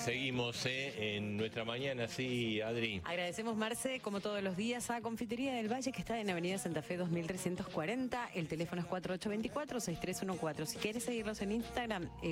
seguimos en nuestra mañana, sí, Adri. Agradecemos, Marce, como todos los días, a Confitería del Valle, que está en Avenida Santa Fe 2340. El teléfono es 4824-6314. Si quieres seguirlos en Instagram,